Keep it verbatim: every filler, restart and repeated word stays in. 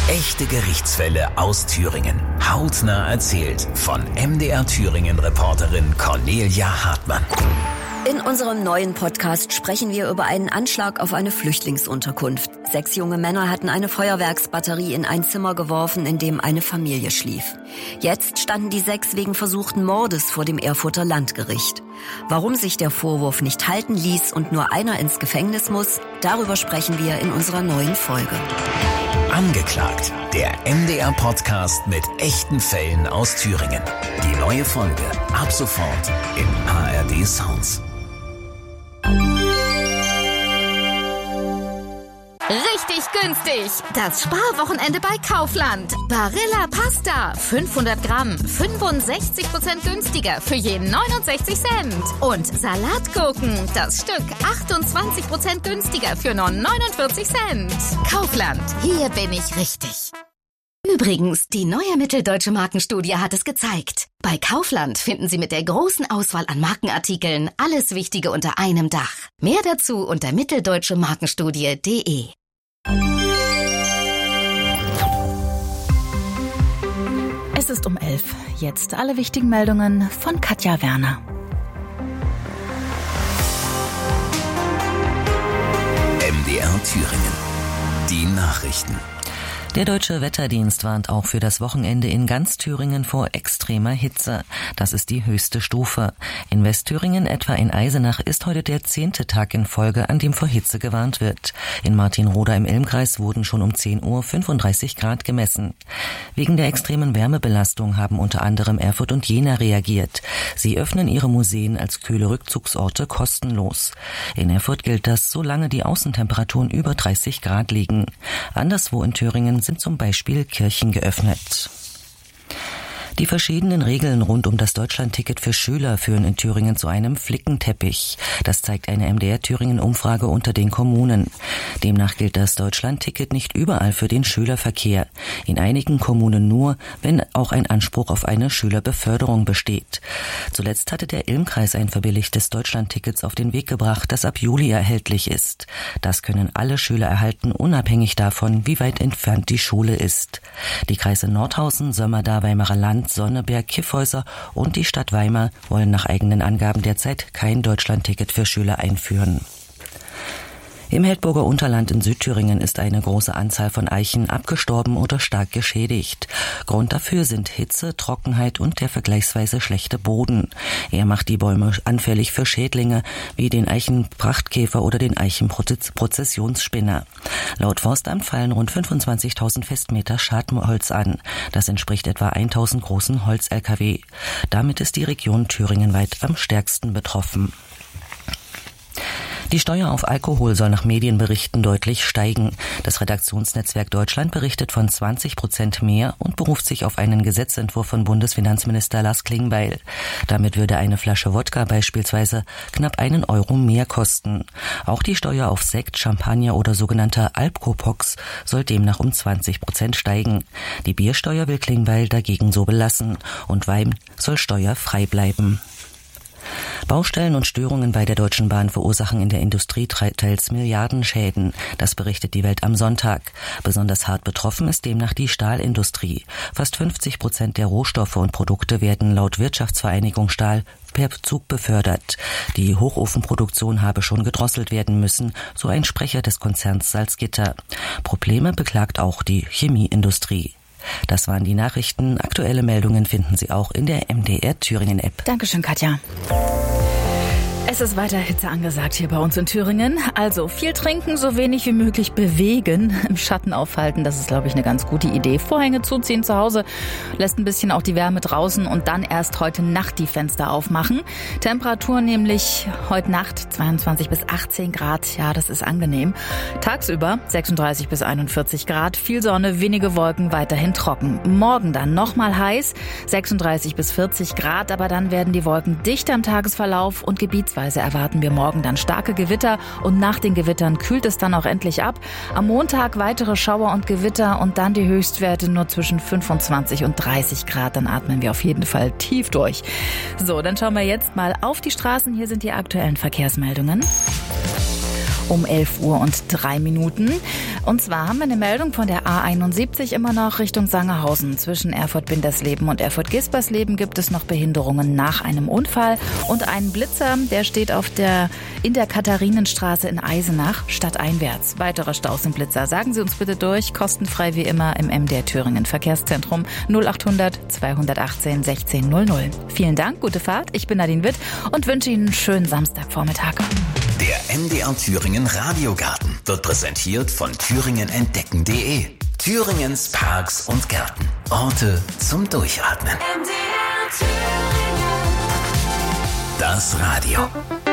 Echte Gerichtsfälle aus Thüringen. Hautnah erzählt von M D R Thüringen-Reporterin Cornelia Hartmann. In unserem neuen Podcast sprechen wir über einen Anschlag auf eine Flüchtlingsunterkunft. Sechs junge Männer hatten eine Feuerwerksbatterie in ein Zimmer geworfen, in dem eine Familie schlief. Jetzt standen die sechs wegen versuchten Mordes vor dem Erfurter Landgericht. Warum sich der Vorwurf nicht halten ließ und nur einer ins Gefängnis muss, darüber sprechen wir in unserer neuen Folge. Angeklagt, der M D R-Podcast mit echten Fällen aus Thüringen. Die neue Folge ab sofort im A R D Sounds. Richtig günstig! Das Sparwochenende bei Kaufland. Barilla Pasta, fünfhundert Gramm, fünfundsechzig Prozent günstiger für je neunundsechzig Cent. Und Salatgurken, das Stück achtundzwanzig Prozent günstiger für nur neunundvierzig Cent. Kaufland, hier bin ich richtig. Übrigens, die neue Mitteldeutsche Markenstudie hat es gezeigt. Bei Kaufland finden Sie mit der großen Auswahl an Markenartikeln alles Wichtige unter einem Dach. Mehr dazu unter mitteldeutsche markenstudie punkt de. Es ist um elf. Jetzt alle wichtigen Meldungen von Katja Werner. M D R Thüringen. Die Nachrichten. Der Deutsche Wetterdienst warnt auch für das Wochenende in ganz Thüringen vor extremer Hitze. Das ist die höchste Stufe. In Westthüringen, etwa in Eisenach, ist heute der zehnte Tag in Folge, an dem vor Hitze gewarnt wird. In Martinroda im Ilmkreis wurden schon um zehn Uhr fünfunddreißig Grad gemessen. Wegen der extremen Wärmebelastung haben unter anderem Erfurt und Jena reagiert. Sie öffnen ihre Museen als kühle Rückzugsorte kostenlos. In Erfurt gilt das, solange die Außentemperaturen über dreißig Grad liegen. Anderswo in Thüringen sind zum Beispiel Kirchen geöffnet. Die verschiedenen Regeln rund um das Deutschlandticket für Schüler führen in Thüringen zu einem Flickenteppich. Das zeigt eine M D R Thüringen-Umfrage unter den Kommunen. Demnach gilt das Deutschlandticket nicht überall für den Schülerverkehr. In einigen Kommunen nur, wenn auch ein Anspruch auf eine Schülerbeförderung besteht. Zuletzt hatte der Ilmkreis ein verbilligtes Deutschlandtickets auf den Weg gebracht, das ab Juli erhältlich ist. Das können alle Schüler erhalten, unabhängig davon, wie weit entfernt die Schule ist. Die Kreise Nordhausen, Sömmerda, Weimarer Land, Sonneberg, Kiffhäuser und die Stadt Weimar wollen nach eigenen Angaben derzeit kein Deutschlandticket für Schüler einführen. Im Heldburger Unterland in Südthüringen ist eine große Anzahl von Eichen abgestorben oder stark geschädigt. Grund dafür sind Hitze, Trockenheit und der vergleichsweise schlechte Boden. Er macht die Bäume anfällig für Schädlinge wie den Eichenprachtkäfer oder den Eichenprozessionsspinner. Laut Forstamt fallen rund fünfundzwanzigtausend Festmeter Schadholz an. Das entspricht etwa tausend großen Holz-L K W. Damit ist die Region thüringenweit am stärksten betroffen. Die Steuer auf Alkohol soll nach Medienberichten deutlich steigen. Das Redaktionsnetzwerk Deutschland berichtet von zwanzig Prozent mehr und beruft sich auf einen Gesetzentwurf von Bundesfinanzminister Lars Klingbeil. Damit würde eine Flasche Wodka beispielsweise knapp einen Euro mehr kosten. Auch die Steuer auf Sekt, Champagner oder sogenannter Alpkopox soll demnach um zwanzig Prozent steigen. Die Biersteuer will Klingbeil dagegen so belassen und Wein soll steuerfrei bleiben. Baustellen und Störungen bei der Deutschen Bahn verursachen in der Industrie teils Milliardenschäden. Das berichtet die Welt am Sonntag. Besonders hart betroffen ist demnach die Stahlindustrie. Fast fünfzig Prozent der Rohstoffe und Produkte werden laut Wirtschaftsvereinigung Stahl per Zug befördert. Die Hochofenproduktion habe schon gedrosselt werden müssen, so ein Sprecher des Konzerns Salzgitter. Probleme beklagt auch die Chemieindustrie. Das waren die Nachrichten. Aktuelle Meldungen finden Sie auch in der M D R Thüringen App. Dankeschön, Katja. Es ist weiter Hitze angesagt hier bei uns in Thüringen. Also viel trinken, so wenig wie möglich bewegen, im Schatten aufhalten. Das ist, glaube ich, eine ganz gute Idee. Vorhänge zuziehen zu Hause, lässt ein bisschen auch die Wärme draußen und dann erst heute Nacht die Fenster aufmachen. Temperatur nämlich heute Nacht zweiundzwanzig bis achtzehn Grad. Ja, das ist angenehm. Tagsüber sechsunddreißig bis einundvierzig Grad. Viel Sonne, wenige Wolken, weiterhin trocken. Morgen dann nochmal heiß, sechsunddreißig bis vierzig Grad. Aber dann werden die Wolken dichter im Tagesverlauf und gebietsweise erwarten wir morgen dann starke Gewitter und nach den Gewittern kühlt es dann auch endlich ab. Am Montag weitere Schauer und Gewitter und dann die Höchstwerte nur zwischen fünfundzwanzig und dreißig Grad. Dann atmen wir auf jeden Fall tief durch. So, dann schauen wir jetzt mal auf die Straßen. Hier sind die aktuellen Verkehrsmeldungen. um elf Uhr und drei Minuten. Und zwar haben wir eine Meldung von der A einundsiebzig immer noch Richtung Sangerhausen. Zwischen Erfurt-Bindersleben und Erfurt-Gispersleben gibt es noch Behinderungen nach einem Unfall. Und ein Blitzer, der steht auf der, in der Katharinenstraße in Eisenach, stadteinwärts. Weitere Staus im Blitzer. Sagen Sie uns bitte durch, kostenfrei wie immer im M D R Thüringen Verkehrszentrum null achthundert zweihundertachtzehn sechzehn null null. Vielen Dank, gute Fahrt. Ich bin Nadine Witt und wünsche Ihnen einen schönen Samstagvormittag. Der M D R Thüringen Radiogarten wird präsentiert von thüringen entdecken punkt de. Thüringens Parks und Gärten. Orte zum Durchatmen. M D R Thüringen. Das Radio.